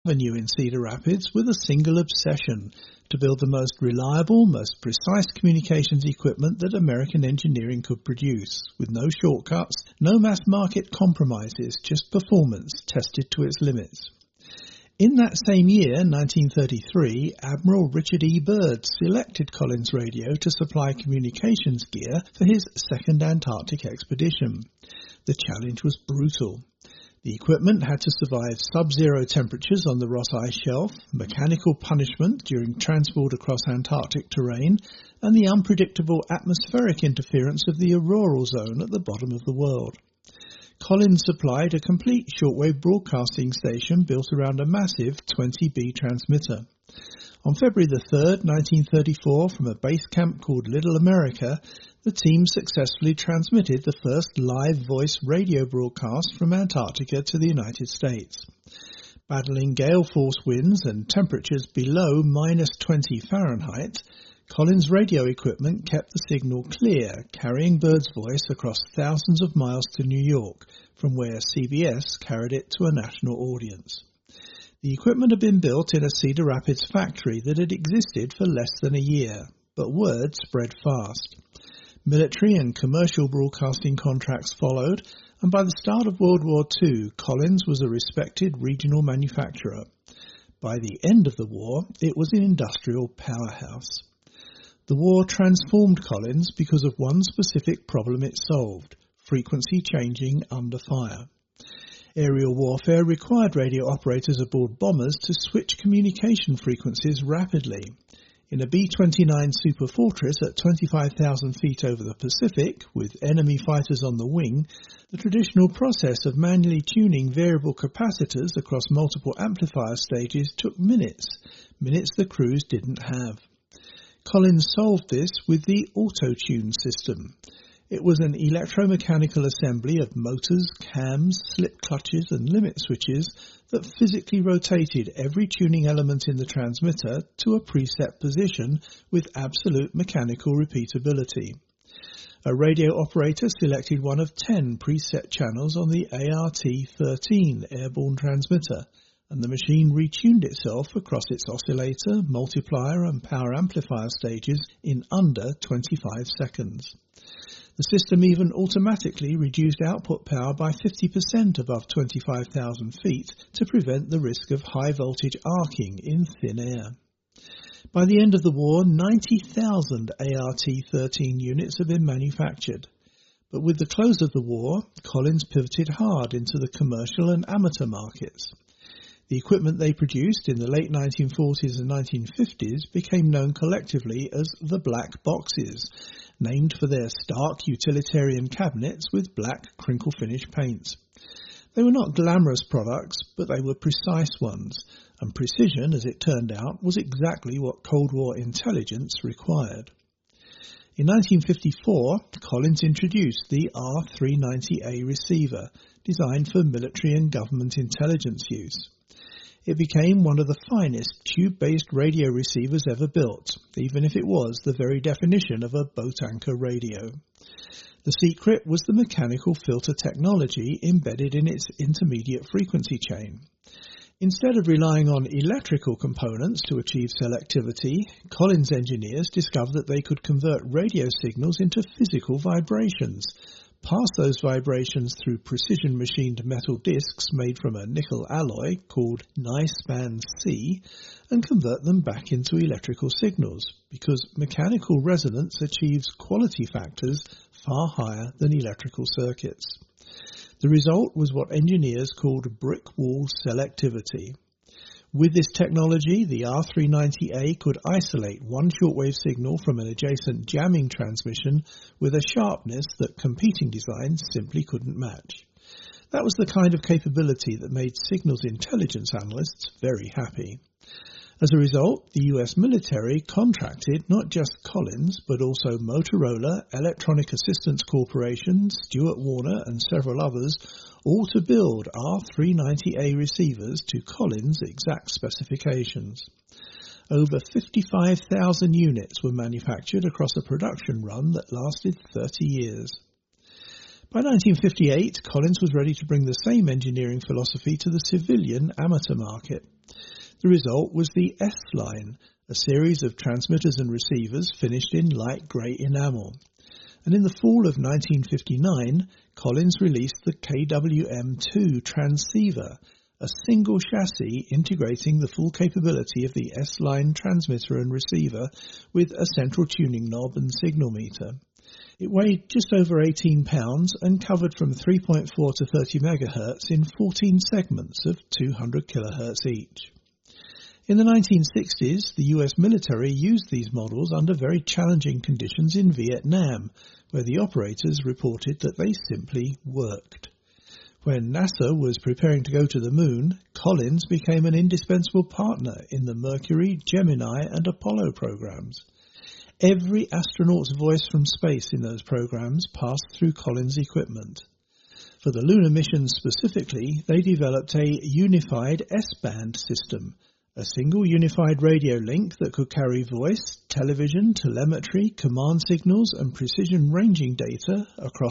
Avenue in Cedar Rapids with a single obsession: to build the most reliable, most precise communications equipment that American engineering could produce, with no shortcuts, no mass market compromises, just performance tested to its limits. In that same year, 1933, Admiral Richard E. Byrd selected Collins Radio to supply communications gear for his second Antarctic expedition. The challenge was brutal. The equipment had to survive sub-zero temperatures on the Ross Ice Shelf, mechanical punishment during transport across Antarctic terrain, and the unpredictable atmospheric interference of the auroral zone at the bottom of the world. Collins supplied a complete shortwave broadcasting station built around a massive 20B transmitter. On February 3, 1934, from a base camp called Little America, the team successfully transmitted the first live voice radio broadcast from Antarctica to the United States. Battling gale force winds and temperatures below -20 Fahrenheit, Collins' radio equipment kept the signal clear, carrying Byrd's voice across thousands of miles to New York, from where CBS carried it to a national audience. The equipment had been built in a Cedar Rapids factory that had existed for less than a year, but word spread fast. Military and commercial broadcasting contracts followed, and by the start of World War II, Collins was a respected regional manufacturer. By the end of the war, it was an industrial powerhouse. The war transformed Collins because of one specific problem it solved: frequency changing under fire. Aerial warfare required radio operators aboard bombers to switch communication frequencies rapidly. In a B-29 Super Fortress at 25,000 feet over the Pacific, with enemy fighters on the wing, the traditional process of manually tuning variable capacitors across multiple amplifier stages took minutes the crews didn't have. Collins solved this with the auto-tune system. It was an electromechanical assembly of motors, cams, slip clutches and limit switches that physically rotated every tuning element in the transmitter to a preset position with absolute mechanical repeatability. A radio operator selected one of 10 preset channels on the ART-13 airborne transmitter, and the machine retuned itself across its oscillator, multiplier and power amplifier stages in under 25 seconds. The system even automatically reduced output power by 50% above 25,000 feet to prevent the risk of high voltage arcing in thin air. By the end of the war, 90,000 ART-13 units had been manufactured. But with the close of the war, Collins pivoted hard into the commercial and amateur markets. The equipment they produced in the late 1940s and 1950s became known collectively as the Black Boxes, named for their stark utilitarian cabinets with black crinkle finish paints. They were not glamorous products, but they were precise ones, and precision, as it turned out, was exactly what Cold War intelligence required. In 1954, Collins introduced the R390A receiver, designed for military and government intelligence use. It became one of the finest tube-based radio receivers ever built, even if it was the very definition of a boat anchor radio. The secret was the mechanical filter technology embedded in its intermediate frequency chain. Instead of relying on electrical components to achieve selectivity, Collins engineers discovered that they could convert radio signals into physical vibrations, pass those vibrations through precision-machined metal discs made from a nickel alloy called Nispan-C, and convert them back into electrical signals, because mechanical resonance achieves quality factors far higher than electrical circuits. The result was what engineers called brick wall selectivity. With this technology, the R390A could isolate one shortwave signal from an adjacent jamming transmission with a sharpness that competing designs simply couldn't match. That was the kind of capability that made signals intelligence analysts very happy. As a result, the US military contracted not just Collins, but also Motorola, Electronic Assistance Corporation, Stuart Warner and several others, all to build R390A receivers to Collins' exact specifications. Over 55,000 units were manufactured across a production run that lasted 30 years. By 1958, Collins was ready to bring the same engineering philosophy to the civilian amateur market. The result was the S-Line, a series of transmitters and receivers finished in light grey enamel. And in the fall of 1959, Collins released the KWM-2 transceiver, a single chassis integrating the full capability of the S-Line transmitter and receiver with a central tuning knob and signal meter. It weighed just over 18 pounds and covered from 3.4 to 30 megahertz in 14 segments of 200 kilohertz each. In the 1960s, the US military used these models under very challenging conditions in Vietnam, where the operators reported that they simply worked. When NASA was preparing to go to the moon, Collins became an indispensable partner in the Mercury, Gemini and Apollo programs. Every astronaut's voice from space in those programs passed through Collins' equipment. For the lunar missions specifically, they developed a unified S-band system, a single unified radio link that could carry voice, television, telemetry, command signals and precision ranging data across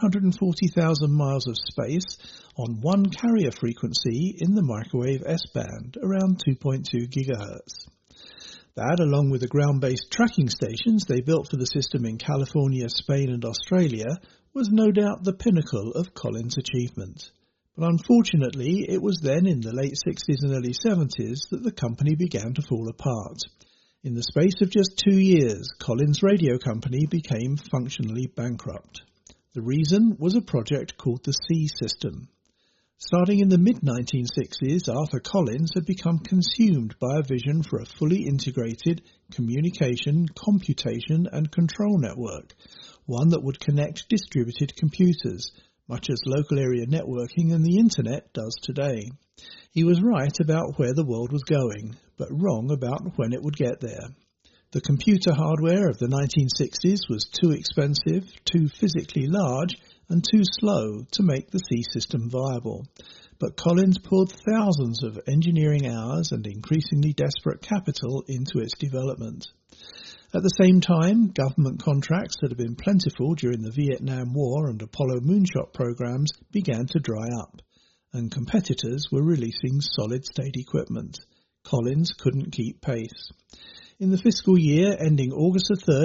240,000 miles of space on one carrier frequency in the microwave S-band, around 2.2 gigahertz. That, along with the ground-based tracking stations they built for the system in California, Spain and Australia, was no doubt the pinnacle of Collins' achievement. But unfortunately, it was then in the late 60s and early 70s that the company began to fall apart. In the space of just 2 years, Collins Radio Company became functionally bankrupt. The reason was a project called the C System. Starting in the mid-1960s, Arthur Collins had become consumed by a vision for a fully integrated communication, computation and control network, one that would connect distributed computers, much as local area networking and the Internet does today. He was right about where the world was going, but wrong about when it would get there. The computer hardware of the 1960s was too expensive, too physically large, and too slow to make the C system viable. But Collins poured thousands of engineering hours and increasingly desperate capital into its development. At the same time, government contracts that had been plentiful during the Vietnam War and Apollo moonshot programs began to dry up, and competitors were releasing solid-state equipment. Collins couldn't keep pace. In the fiscal year ending August 3,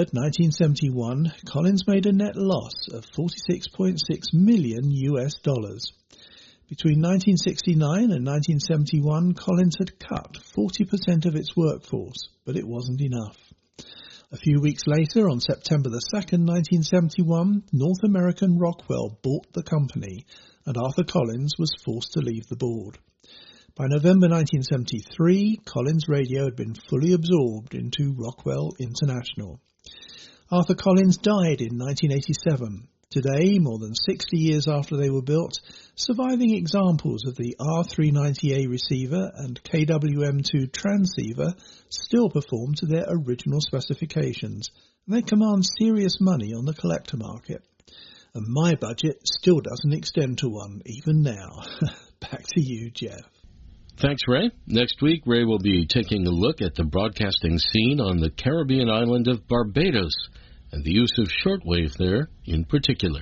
1971, Collins made a net loss of $46.6 million. Between 1969 and 1971, Collins had cut 40% of its workforce, but it wasn't enough. A few weeks later, on September 2, 1971, North American Rockwell bought the company, and Arthur Collins was forced to leave the board. By November 1973, Collins Radio had been fully absorbed into Rockwell International. Arthur Collins died in 1987. Today, more than 60 years after they were built, surviving examples of the R390A receiver and KWM-2 transceiver still perform to their original specifications, and they command serious money on the collector market. And my budget still doesn't extend to one, even now. Back to you, Jeff. Thanks, Ray. Next week, Ray will be taking a look at the broadcasting scene on the Caribbean island of Barbados and the use of shortwave there in particular.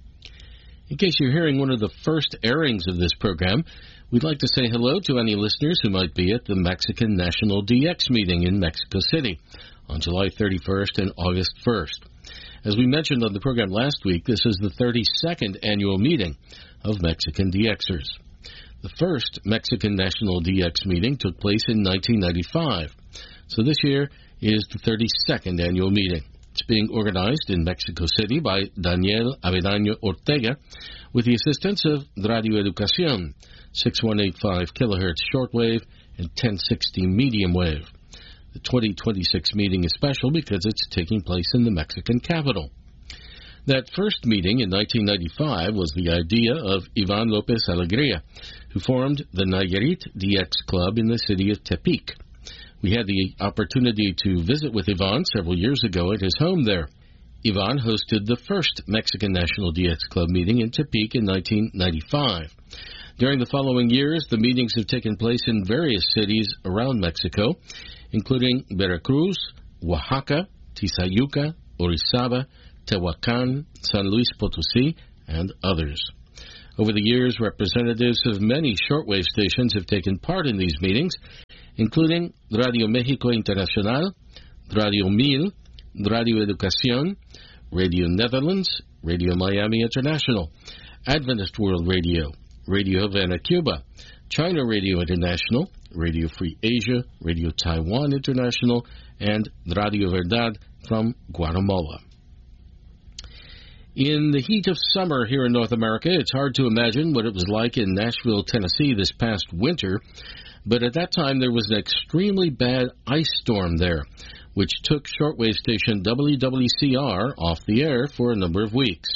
In case you're hearing one of the first airings of this program, we'd like to say hello to any listeners who might be at the Mexican National DX meeting in Mexico City on July 31st and August 1st. As we mentioned on the program last week, this is the 32nd annual meeting of Mexican DXers. The first Mexican National DX meeting took place in 1995, so this year is the 32nd annual meeting. It's being organized in Mexico City by Daniel Avedaño Ortega with the assistance of Radio Educación, 6185 kilohertz shortwave and 1060 medium wave. The 2026 meeting is special because it's taking place in the Mexican capital. That first meeting in 1995 was the idea of Ivan López Alegría, who formed the Nayarit DX Club in the city of Tepic. We had the opportunity to visit with Ivan several years ago at his home there. Ivan hosted the first Mexican National DX Club meeting in Tepic in 1995. During the following years, the meetings have taken place in various cities around Mexico, including Veracruz, Oaxaca, Tizayuca, Orizaba, Tehuacan, San Luis Potosí, and others. Over the years, representatives of many shortwave stations have taken part in these meetings, including Radio México Internacional, Radio 1000, Radio Educación, Radio Netherlands, Radio Miami International, Adventist World Radio, Radio Havana, Cuba, China Radio International, Radio Free Asia, Radio Taiwan International, and Radio Verdad from Guatemala. In the heat of summer here in North America, it's hard to imagine what it was like in Nashville, Tennessee this past winter, but at that time there was an extremely bad ice storm there, which took shortwave station WWCR off the air for a number of weeks.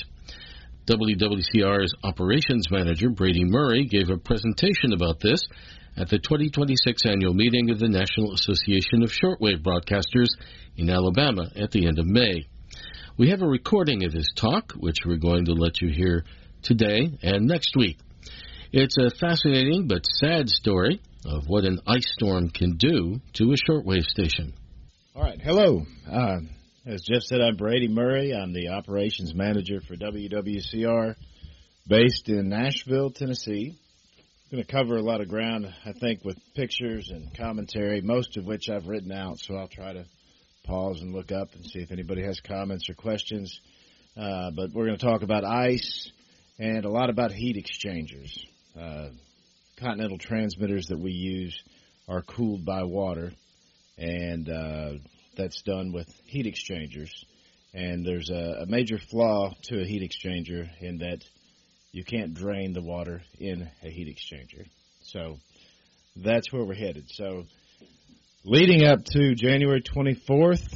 WWCR's operations manager, Brady Murray, gave a presentation about this at the 2026 annual meeting of the National Association of Shortwave Broadcasters in Alabama at the end of May. We have a recording of his talk, which we're going to let you hear today and next week. It's a fascinating but sad story of what an ice storm can do to a shortwave station. All right, hello. As Jeff said, I'm Brady Murray. I'm the operations manager for WWCR based in Nashville, Tennessee. I'm going to cover a lot of ground, I think, with pictures and commentary, most of which I've written out, so I'll try to pause and look up and see if anybody has comments or questions. But we're going to talk about ice and a lot about heat exchangers. Continental transmitters that we use are cooled by water, and that's done with heat exchangers. And there's a major flaw to a heat exchanger in that you can't drain the water in a heat exchanger. So that's where we're headed. So leading up to January 24th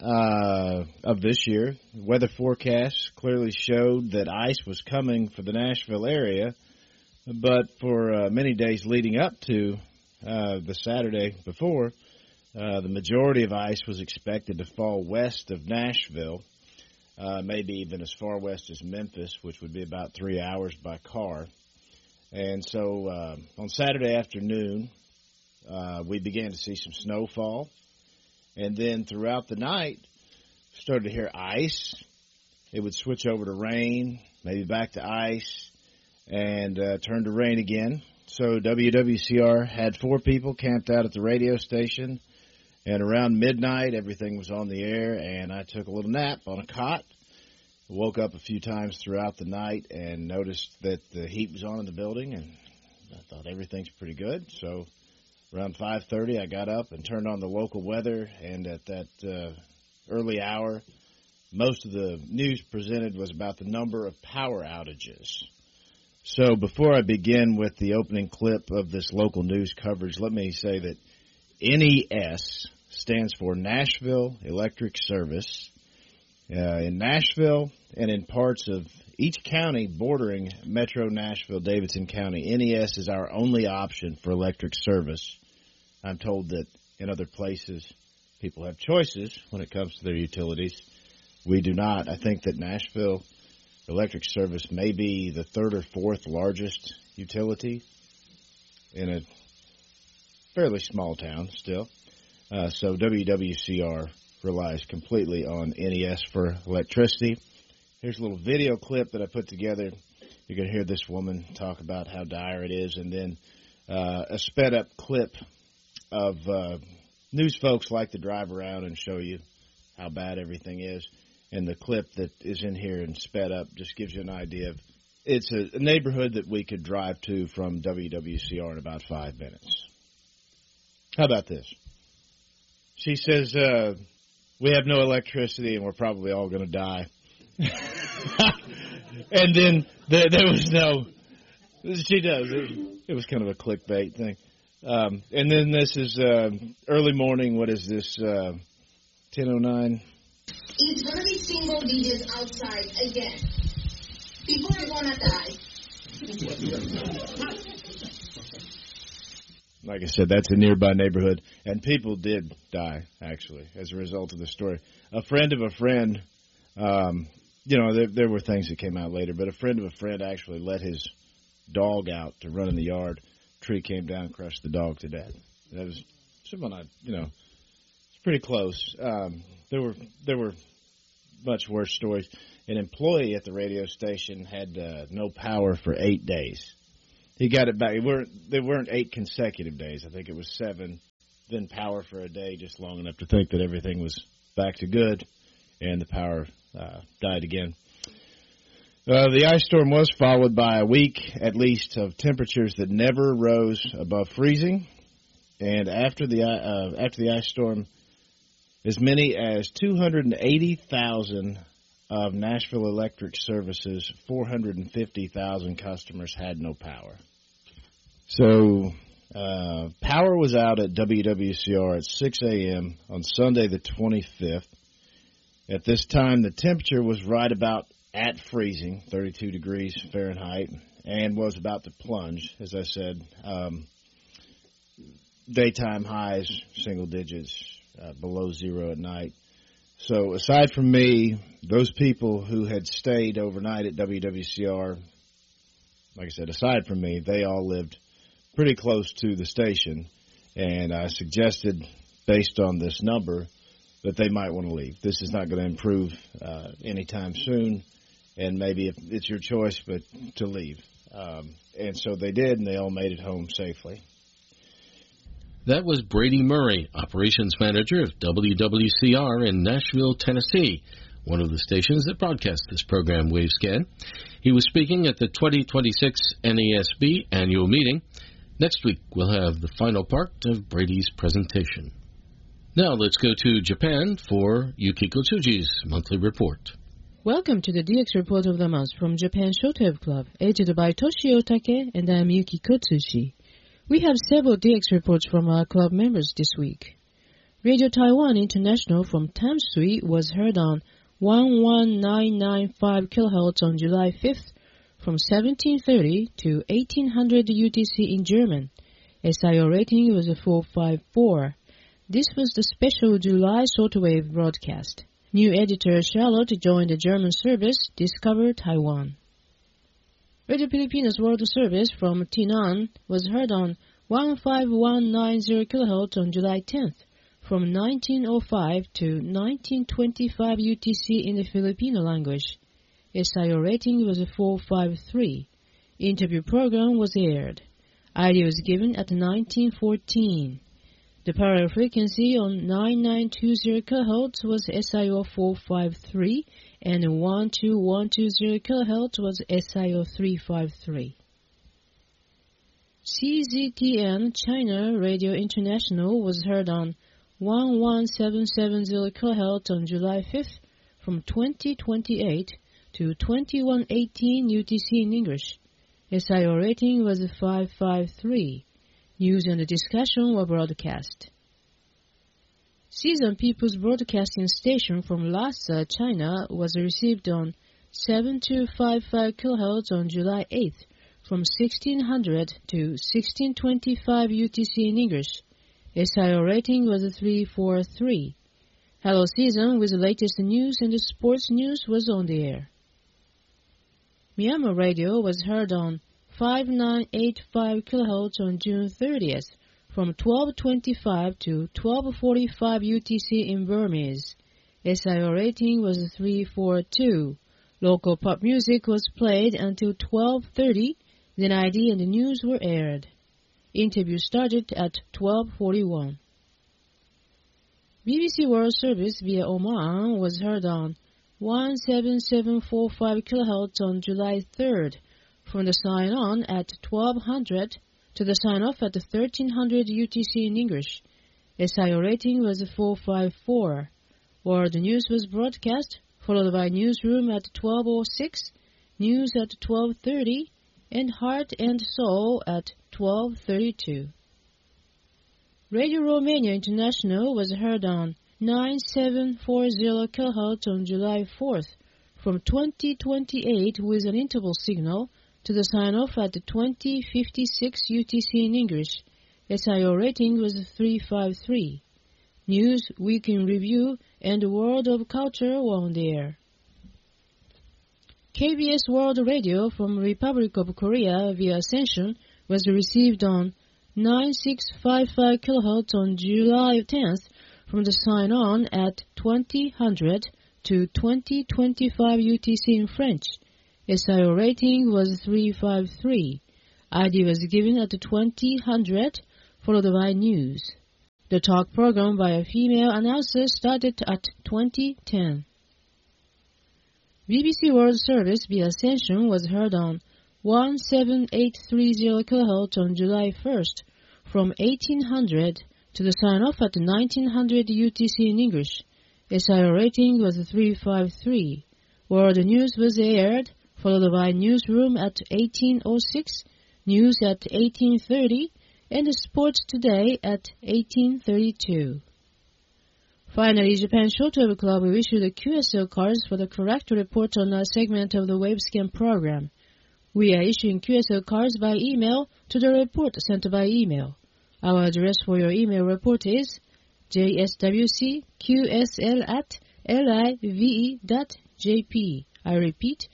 of this year, weather forecasts clearly showed that ice was coming for the Nashville area, but for many days leading up to the Saturday before, the majority of ice was expected to fall west of Nashville, maybe even as far west as Memphis, which would be about 3 hours by car. And so on Saturday afternoon, we began to see some snowfall, and then throughout the night, started to hear ice. It would switch over to rain, maybe back to ice, and turn to rain again. So WWCR had 4 people camped out at the radio station, and around midnight, everything was on the air, and I took a little nap on a cot. Woke up a few times throughout the night and noticed that the heat was on in the building, and I thought everything's pretty good. So around 5:30, I got up and turned on the local weather, and at that early hour, most of the news presented was about the number of power outages. So before I begin with the opening clip of this local news coverage, let me say that NES stands for Nashville Electric Service. In Nashville and in parts of each county bordering Metro Nashville, Davidson County, NES is our only option for electric service. I'm told that in other places people have choices when it comes to their utilities. We do not. I think that Nashville Electric Service may be the 3rd or 4th largest utility in a fairly small town still. So WWCR relies completely on NES for electricity. Here's a little video clip that I put together. You're going to hear this woman talk about how dire it is, and then a sped-up clip of news folks like to drive around and show you how bad everything is. And the clip that is in here and sped up just gives you an idea of it's a neighborhood that we could drive to from WWCR in about 5 minutes. How about this? She says, we have no electricity and we're probably all going to die. And then there was no, she does. It was kind of a clickbait thing. And then this is early morning. What is this? 10:09. It's going to be single digits outside again. People are going to die. Like I said, that's a nearby neighborhood, and people did die, actually, as a result of the story. A friend of a friend, there were things that came out later, but a friend of a friend actually let his dog out to run in the yard. Tree came down and crushed the dog to death. That was someone it's pretty close. There were much worse stories. an employee at the radio station had no power for 8 days. He got it back. They weren't 8 consecutive days. I think it was 7. Then power for a day, just long enough to think that everything was back to good, and the power died again. The ice storm was followed by a week, at least, of temperatures that never rose above freezing. And after the ice storm, as many as 280,000 of Nashville Electric Service's 450,000 customers had no power. So power was out at WWCR at 6 a.m. on Sunday the 25th. At this time, the temperature was right about at freezing, 32 degrees Fahrenheit, and was about to plunge, as I said. Daytime highs, single digits, below zero at night. So aside from me, those people who had stayed overnight at WWCR, like I said, aside from me, they all lived pretty close to the station, and I suggested, based on this number, that they might want to leave. This is not going to improve anytime soon, and maybe if it's your choice, but to leave. And so they did, and they all made it home safely. That was Brady Murray, Operations Manager of WWCR in Nashville, Tennessee, one of the stations that broadcast this program, Wavescan. He was speaking at the 2026 NASB annual meeting. Next week, we'll have the final part of Brady's presentation. Now let's go to Japan for Yukiko Tsuji's monthly report. Welcome to the DX Report of the Month from Japan Showtime Club, edited by Toshio Take, and I'm Yukiko Tsuji. We have several DX reports from our club members this week. Radio Taiwan International from Tamsui was heard on 11995 kHz on July 5th from 1730 to 1800 UTC in German. SIO rating was a 454. This was the special July shortwave broadcast. New editor Charlotte joined the German service, Discover Taiwan. Radio Filipinos World Service from Tainan was heard on 15190 kHz on July 10th from 1905 to 1925 UTC in the Filipino language. SIO rating was a 453. Interview program was aired. ID was given at 1914. The parallel frequency on 9920 kHz was SIO 453 and 12120 kHz was SIO 353. CZTN China Radio International was heard on 11770 kHz on July 5th from 2028 to 2118 UTC in English. SIO rating was 553. News and discussion were broadcast. Season People's Broadcasting Station from Lhasa, China was received on 7255 kHz on July 8th from 1600 to 1625 UTC in English. SIO rating was 343. Hello Season with the latest news and the sports news was on the air. Myanmar Radio was heard on 5985 kHz on June 30th from 1225 to 1245 UTC in Burmese. SIO rating was 342. Local pop music was played until 12:30, then ID and the news were aired. Interview started at 12:41. BBC World Service via Oman was heard on 17745 kHz on July 3rd from the sign-on at 1200 to the sign-off at 1300 UTC in English. SIO rating was 454. World News was broadcast, followed by Newsroom at 12:06, News at 12:30, and Heart and Soul at 12:32. Radio Romania International was heard on 9740 kHz on July 4th from 2028 with an interval signal to the sign-off at 2056 UTC in English. SIO rating was 353. News, Week in Review, and World of Culture were on the air. KBS World Radio from Republic of Korea via Ascension was received on 9655 kHz on July 10th from the sign-on at 2000 to 2025 UTC in French. SIO rating was 353. ID was given at 2000, followed by news. The talk program by a female announcer started at 2010. BBC World Service via Ascension was heard on 17830 kHz on July 1st from 1800 to the sign-off at 1900 UTC in English. SIO rating was 353. World News was aired, followed by Newsroom at 1806, News at 1830, and Sports Today at 1832. Finally, Japan Shortwave Club issued the QSL cards for the correct report on our segment of the Wavescan program. We are issuing QSL cards by email to the report sent by email. Our address for your email report is jswcqsl@live.jp. I repeat,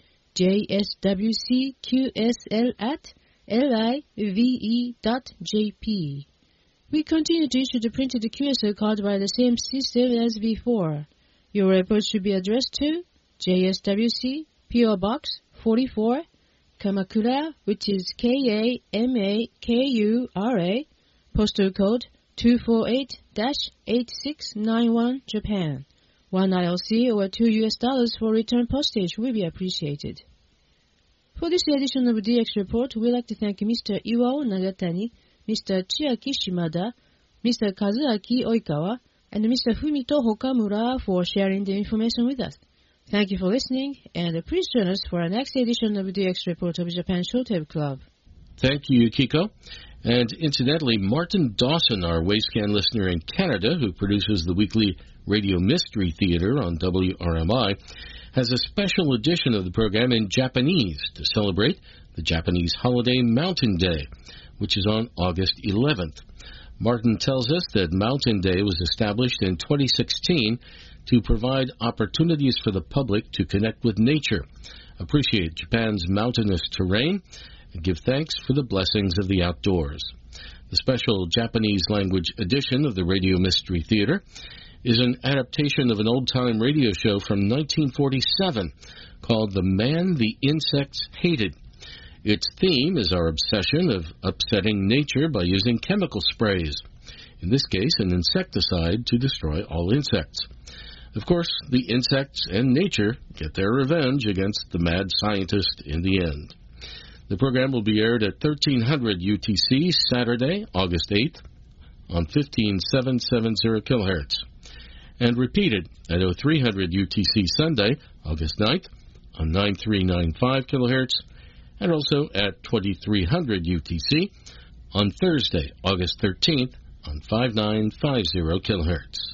jswcqsl@live.jp. We continue to issue the printed QSL card by the same system as before. Your report should be addressed to JSWC, PO Box 44, Kamakura, which is Kamakura, postal code 248-8691, Japan. $1 ILC or $2 for return postage will be appreciated. For this edition of DX Report, we'd like to thank Mr. Iwao Nagatani, Mr. Chiaki Shimada, Mr. Kazuaki Oikawa, and Mr. Fumito Hokamura for sharing the information with us. Thank you for listening, and please join us for our next edition of DX Report of Japan Shortwave Club. Thank you, Yukiko. And incidentally, Martin Dawson, our Wavescan listener in Canada, who produces the weekly Radio Mystery Theater on WRMI, has a special edition of the program in Japanese to celebrate the Japanese holiday Mountain Day, which is on August 11th. Martin tells us that Mountain Day was established in 2016 to provide opportunities for the public to connect with nature, appreciate Japan's mountainous terrain, and give thanks for the blessings of the outdoors. The special Japanese language edition of the Radio Mystery Theater is an adaptation of an old-time radio show from 1947 called The Man the Insects Hated. Its theme is our obsession of upsetting nature by using chemical sprays, in this case an insecticide to destroy all insects. Of course, the insects and nature get their revenge against the mad scientist in the end. The program will be aired at 1300 UTC Saturday, August 8th on 15770 kHz, and repeated at 0300 UTC Sunday, August 9th on 9395 kHz, and also at 2300 UTC on Thursday, August 13th on 5950 kHz.